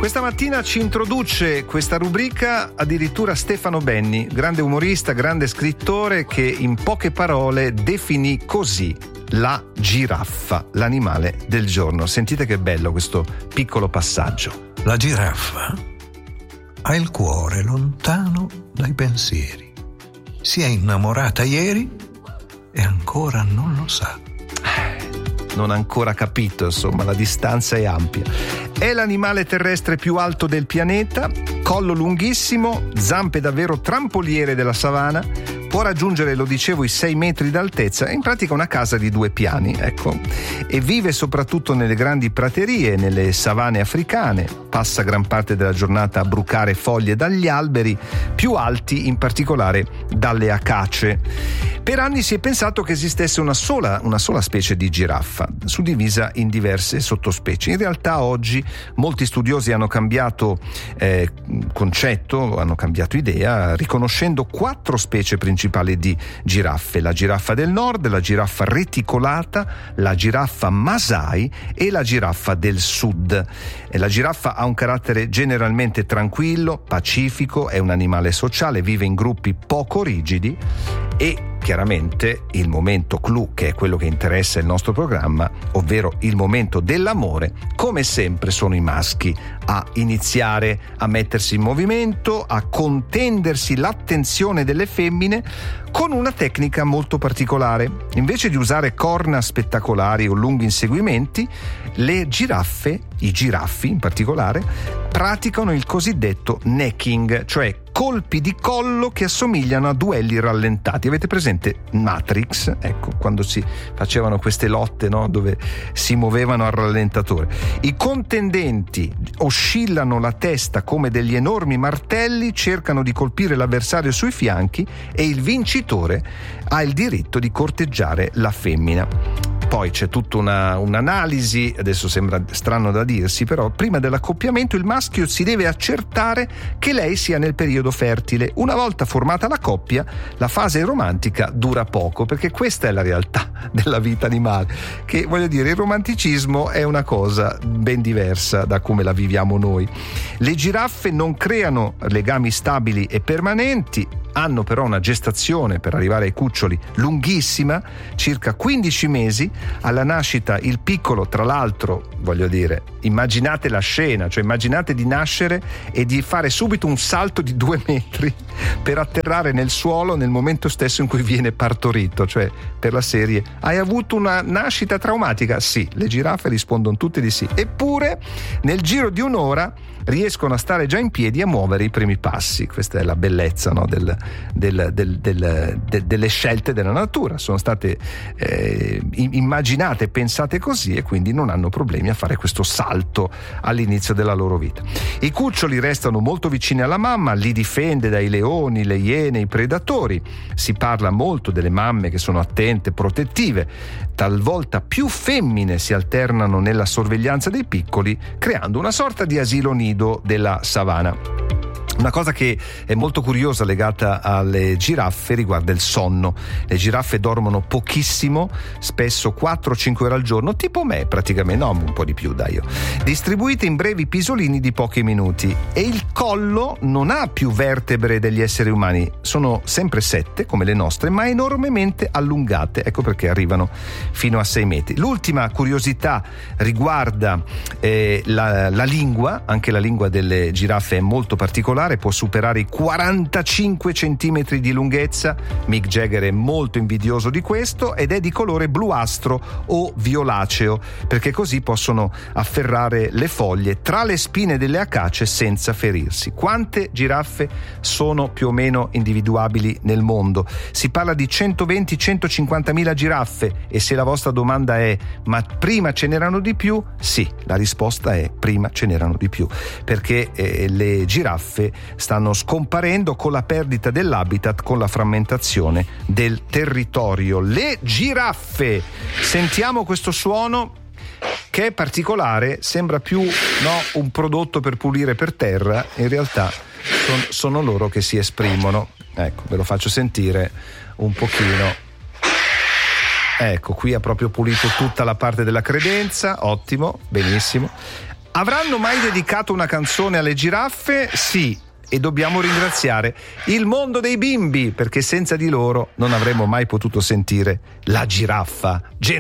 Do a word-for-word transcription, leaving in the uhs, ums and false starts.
Questa mattina ci introduce questa rubrica addirittura Stefano Benni, grande umorista, grande scrittore, che in poche parole definì così la giraffa, l'animale del giorno. Sentite che bello questo piccolo passaggio. La giraffa ha il cuore lontano dai pensieri. Si è innamorata ieri e ancora non lo sa. Non ha ancora capito, insomma, la distanza è ampia. È l'animale terrestre più alto del pianeta, collo lunghissimo, zampe davvero trampoliere della savana, può raggiungere, lo dicevo, i sei metri d'altezza, è in pratica una casa di due piani, ecco, e vive soprattutto nelle grandi praterie, nelle savane africane, passa gran parte della giornata a brucare foglie dagli alberi più alti, in particolare dalle acacie. Per anni si è pensato che esistesse una sola, una sola specie di giraffa, suddivisa in diverse sottospecie. In realtà oggi molti studiosi hanno cambiato eh, concetto, hanno cambiato idea, riconoscendo quattro specie principali di giraffe: la giraffa del nord, la giraffa reticolata, la giraffa Masai e la giraffa del sud. E la giraffa ha un carattere generalmente tranquillo, pacifico, è un animale sociale, vive in gruppi poco rigidi e chiaramente il momento clou, che è quello che interessa il nostro programma, ovvero il momento dell'amore, come sempre sono i maschi a iniziare a mettersi in movimento, a contendersi l'attenzione delle femmine con una tecnica molto particolare. Invece di usare corna spettacolari o lunghi inseguimenti, le giraffe, i giraffi in particolare, praticano il cosiddetto necking, cioè colpi di collo che assomigliano a duelli rallentati. Avete presente Matrix? Ecco, quando si facevano queste lotte, no? Dove si muovevano al rallentatore. I contendenti oscillano la testa come degli enormi martelli, cercano di colpire l'avversario sui fianchi e il vincitore ha il diritto di corteggiare la femmina. Poi c'è tutta una, un'analisi, adesso sembra strano da dirsi, però prima dell'accoppiamento il maschio si deve accertare che lei sia nel periodo fertile. Una volta formata la coppia, la fase romantica dura poco, perché questa è la realtà della vita animale, che voglio dire, il romanticismo è una cosa ben diversa da come la viviamo noi. Le giraffe non creano legami stabili e permanenti, hanno però una gestazione per arrivare ai cuccioli lunghissima, circa quindici mesi. Alla nascita il piccolo, tra l'altro, voglio dire, immaginate la scena, cioè immaginate di nascere e di fare subito un salto di due metri per atterrare nel suolo nel momento stesso in cui viene partorito, cioè per la serie: hai avuto una nascita traumatica? Sì, le giraffe rispondono tutte di sì. Eppure nel giro di un'ora riescono a stare già in piedi e a muovere i primi passi. Questa è la bellezza, no, del, del, del, del, de, delle scelte della natura. Sono state eh, immaginate, pensate così, e quindi non hanno problemi a fare questo salto all'inizio della loro vita. I cuccioli restano molto vicini alla mamma, li difende dai leoni, le iene, i predatori. Si parla molto delle mamme che sono attente, protettive. Talvolta più femmine si alternano nella sorveglianza dei piccoli, creando una sorta di asilo nido della savana. Una cosa che è molto curiosa legata alle giraffe riguarda il sonno. Le giraffe dormono pochissimo, spesso quattro cinque ore al giorno, tipo me praticamente, no, un po' di più dai io, distribuite in brevi pisolini di pochi minuti, e il collo non ha più vertebre degli esseri umani, sono sempre sette come le nostre, ma enormemente allungate, ecco perché arrivano fino a sei metri. L'ultima curiosità riguarda eh, la, la lingua. Anche la lingua delle giraffe è molto particolare, può superare i quarantacinque centimetri di lunghezza. Mick Jagger è molto invidioso di questo, ed è di colore bluastro o violaceo, perché così possono afferrare le foglie tra le spine delle acacie senza ferirsi. Quante giraffe sono più o meno individuabili nel mondo? Si parla di centoventi centocinquantamila giraffe, e se la vostra domanda è: ma prima ce n'erano di più? Sì, la risposta è: prima ce n'erano di più, perché eh, le giraffe stanno scomparendo con la perdita dell'habitat, con la frammentazione del territorio. Le giraffe, sentiamo questo suono che è particolare, sembra più, no, un prodotto per pulire per terra, in realtà son, sono loro che si esprimono. Ecco, ve lo faccio sentire un pochino. Ecco, qui ha proprio pulito tutta la parte della credenza, ottimo, benissimo. Avranno mai dedicato una canzone alle giraffe? Sì, e dobbiamo ringraziare il mondo dei bimbi, perché senza di loro non avremmo mai potuto sentire la giraffa genuina.